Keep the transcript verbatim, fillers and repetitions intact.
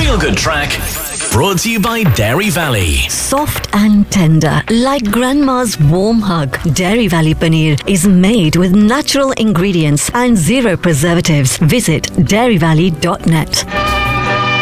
Feel Good Track, brought to you by Dairy Valley. Soft and tender, like grandma's warm hug. Dairy Valley paneer is made with natural ingredients and zero preservatives. Visit dairy valley dot net.